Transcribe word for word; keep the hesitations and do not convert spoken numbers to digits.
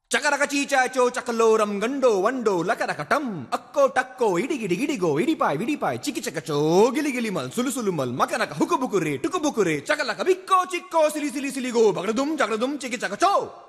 ಚಕರಕ ಚೀಚಾಚೋ ಚಕಲೋರಂ ಗಂಡೋ ವಂಡೋ ಲಕರಕ ಟಂ ಅಕ್ಕೋ ಟಕ್ಕೋ ಇಡಿಗಿಡಿ ಗಿಡಿಗೋ ಇಡಿಪಾಯ್ ವಿಡಿಪಾಯ್ ಚಿಕಿ ಚಕಚೋ ಗಿಲಿ ಗಿಲಿ ಮಲ್ ಸುಲು ಸುಲು ಮಲ್ ಮಕನಕ ಹುಕು ಬುಕುರೆ ಟುಕು ಬುಕುರೆ ಚಕಲಕ ಬಿಕ್ಕೋ ಚಿಕ್ಕೋ ಸಿಲಿ ಸಿಲಿ ಸಿಲಿಗೋ ಬಗಡದುಂ ಜಗಡದುಂ ಚಿಕಿ ಚಕಚೋ